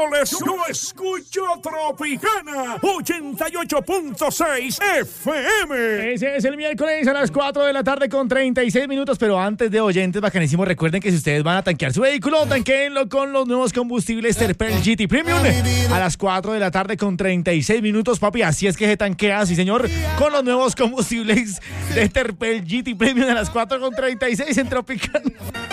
Yo escucho Tropicana 88.6 FM. Ese es el miércoles a las 4 de la tarde con 36 minutos. Pero antes de oyentes bacanísimos, recuerden que si ustedes van a tanquear su vehículo, tanqueenlo con los nuevos combustibles Terpel GT Premium. A las 4 de la tarde con 36 minutos, papi. Así es que se tanquea, sí señor, con los nuevos combustibles de Terpel GT Premium a las 4 con 36 en Tropicana.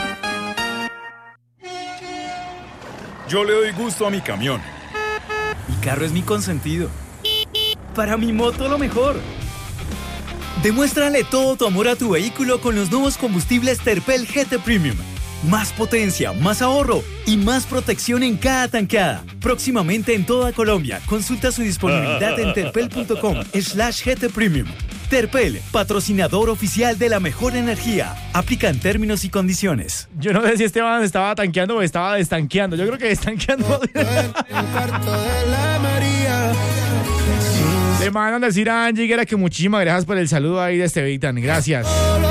Yo le doy gusto a mi camión. Mi carro es mi consentido. Para mi moto lo mejor. Demuéstrale todo tu amor a tu vehículo con los nuevos combustibles Terpel GT Premium. Más potencia, más ahorro y más protección en cada tanqueada. Próximamente en toda Colombia. Consulta su disponibilidad en terpel.com/GT Premium. Terpel, patrocinador oficial de la mejor energía. Aplican términos y condiciones. Yo no sé si Esteban estaba tanqueando o estaba destanqueando. Yo creo que destanqueando. Le mandan decir a Angie que muchísimas gracias por el saludo ahí de Estevitan. Gracias.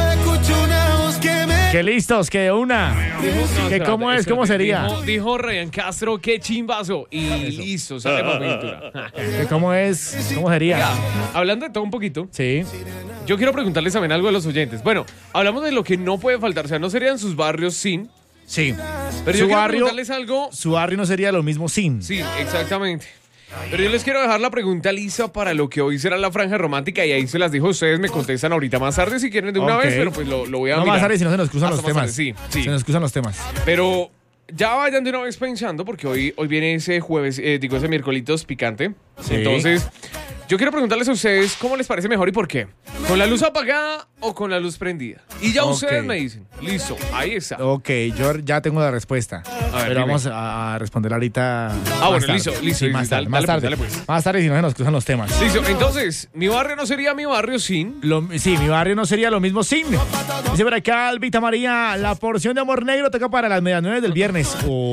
Que listos, que de una. Que cómo es, cómo sería. Dijo Ryan Castro, qué chimbazo. Y listo, sale para pintura. Que cómo es, cómo sería. Ya, hablando de todo un poquito. Sí. Yo quiero preguntarles también algo a los oyentes. Bueno, hablamos de lo que no puede faltar. O sea, no serían sus barrios sin. Sí. Pero yo quiero preguntarles algo. Su barrio no sería lo mismo sin. Sí, exactamente. Pero yo les quiero dejar la pregunta lisa para lo que hoy será la franja romántica y ahí se las dijo. Ustedes me contestan ahorita más tarde si quieren de una vez, pero pues lo voy a mirar. No más tarde si no se nos cruzan los temas. Sí. Se nos cruzan los temas. Pero ya vayan de una vez pensando porque hoy viene ese jueves, ese miércoles picante. Sí. Entonces, yo quiero preguntarles a ustedes cómo les parece mejor y por qué. ¿Con la luz apagada o con la luz prendida? Y ya ustedes me dicen. Listo, ahí está. Ok, yo ya tengo la respuesta. Pero vamos a responder ahorita. Bueno, listo. Sí, más tarde. Dale pues. Más tarde si no se nos cruzan los temas. Listo, entonces, mi barrio no sería mi barrio sin. Sí, mi barrio no sería lo mismo sin. Dice por acá, Albita María, la porción de amor negro toca para las 9:30 del viernes.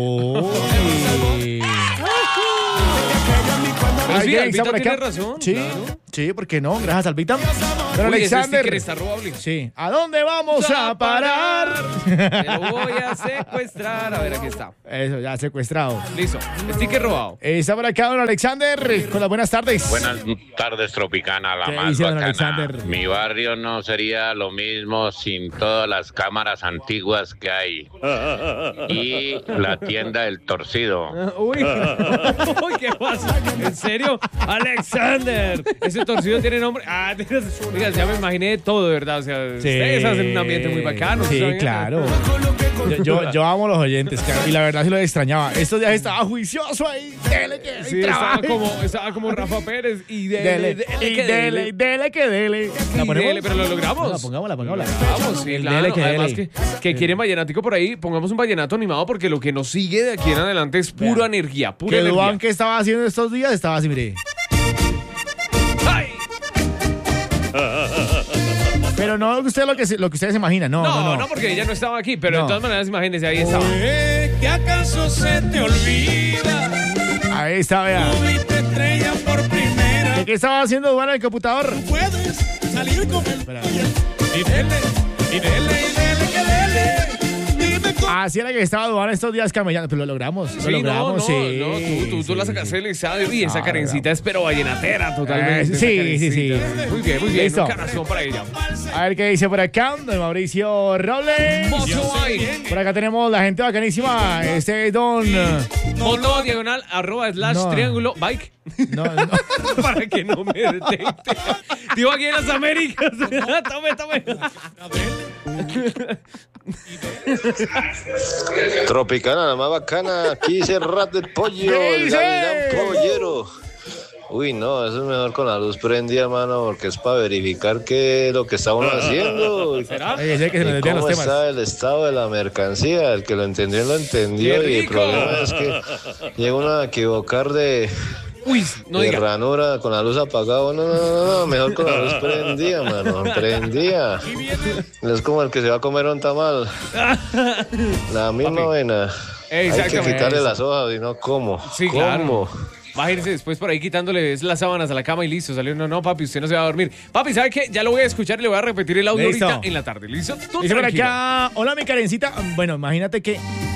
Pero sí, Albita tiene razón. Sí, claro. Sí, ¿por qué no? Gracias, Albita. Pero Alexander. Está robable. Sí. ¿A dónde vamos a parar? Te lo voy a secuestrar. A ver, aquí está. Eso, ya secuestrado. Listo. Sticker robado. Está por acá don Alexander con las buenas tardes. Buenas tardes, Tropicana, la más bacana. Mi barrio no sería lo mismo sin todas las cámaras antiguas que hay. Y la tienda del torcido. Uy, ¿qué pasa? ¿En serio? Alexander. Ese torcido tiene nombre. Diga, ya me imaginé todo, de verdad. O sea, ustedes hacen un ambiente muy bacano. Sí, claro. Yo amo a los oyentes, y la verdad sí lo extrañaba. Estos días estaba juicioso ahí. Dele que sí, estaba como Rafa Pérez. Y dele. ¿La ponemos? Pero lo logramos. Pongámosla. Vamos, sí, claro. Además que quieren vallenatico por ahí, pongamos un vallenato animado porque lo que nos sigue de aquí en adelante es pura energía, pura energía. Duan que estaba haciendo estos días estaba así, mire. Pero no lo que ustedes se imaginan, no, porque ella no estaba aquí, pero de todas maneras imagínense, ahí estaba. ¿Qué acaso se te olvida? Ahí está, vea. ¿De qué estaba haciendo Duan en el computador? Puedes salir con él. Y dele, que dele. Así era que estaba Duan estos días camellando, pero lo logramos. Tú la sacaste del estadio y esa Karencita es pero vallenatera totalmente. Sí. Muy bien. Listo. Un canastón para ella. A ver qué dice por acá, don Mauricio Robles. Por acá tenemos la gente bacanísima. Don Moto diagonal @ triángulo bike. No. Para que no me detecte. Digo aquí en las Américas. Tome. Tropicana, la más bacana. Aquí dice Rap del Pollo, el Gavilán Pollero. Uy, no, eso es mejor con la luz prendida, mano, porque es para verificar qué es lo que está uno haciendo. ¿Será? Y cómo está el estado de la mercancía. El que lo entendió, lo entendió. Y el problema es que llega uno a equivocar de ranura con la luz apagada. No, mejor con la luz prendida, mano. Prendida. Es como el que se va a comer un tamal. La misma vena. Hay que quitarle las hojas y no como. Sí, claro. Imagínense después por ahí quitándole las sábanas a la cama y listo. Salió, no, papi, usted no se va a dormir. Papi, ¿sabe qué? Ya lo voy a escuchar y le voy a repetir el audio ahorita en la tarde. ¿Listo? Dice por acá, hola mi Karencita. Bueno, imagínate que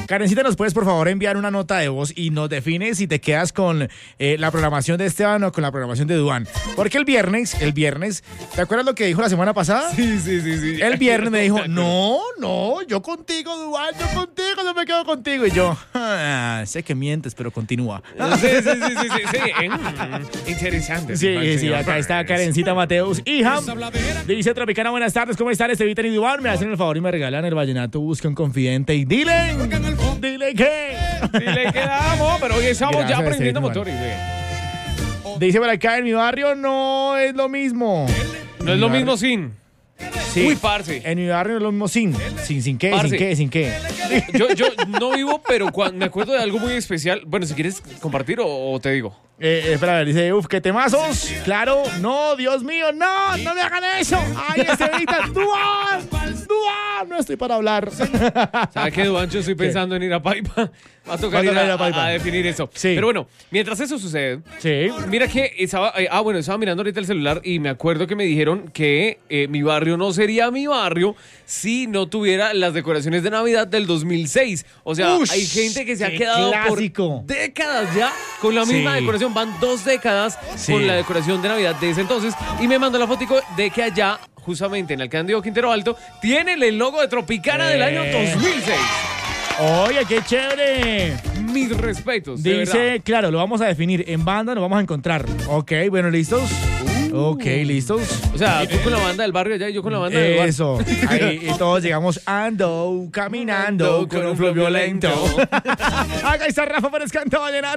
Karencita, ¿nos puedes por favor enviar una nota de voz y nos defines si te quedas con la programación de Esteban o con la programación de Duan? Porque el viernes, ¿te acuerdas lo que dijo la semana pasada? Sí. El viernes me dijo, no, yo contigo, Duan, yo contigo, no me quedo contigo. Y yo, sé que mientes, pero continúa. Sí. Interesante. Sí, acá está Karencita Mateus. Hija, dice Tropicana, buenas tardes, ¿cómo están? Esteban y Duan, me hacen el favor y me regalan el vallenato Busca un Confidente y dile que amo, pero hoy estamos Gracias, ya prendiendo Esteban. motores, Dice por acá, en mi barrio no es lo mismo. No es lo mismo sin. Sí. Uy, parce. En mi barrio no es lo mismo sin qué, Parce. sin qué. Yo no vivo, pero me acuerdo de algo muy especial. Bueno, si quieres compartir o te digo. Espera, a ver, dice, qué temazos. Claro, no, Dios mío, no me hagan eso. Ay, Esteban, Duan, no estoy para hablar. ¿Sabes qué, Duancho? Estoy pensando en ir a Paipa. Va a tocar ir a definir eso. Sí. Pero bueno, mientras eso sucede, Sí. mira que estaba mirando ahorita el celular y me acuerdo que me dijeron que mi barrio no sería mi barrio si no tuviera las decoraciones de Navidad del 2006. O sea, Ush, hay gente que se ha qué quedado clásico. por décadas ya con la misma Sí. decoración. Van 2 décadas Sí. con la decoración de Navidad de ese entonces. Y me mandó la fotico de que allá, justamente en el Cándido Quintero Alto, tienen el logo de Tropicana del año 2006. Oye, qué chévere. Mis respetos. de verdad. Dice, claro, lo vamos a definir. En banda nos vamos a encontrar. Ok, bueno, ¿listos? Ok, ¿listos? O sea, tú con la banda del barrio allá y yo con la banda del barrio. Eso. Ahí, y todos llegamos caminando con un flow violento. Acá está Rafa Pérez Canta Vallenato.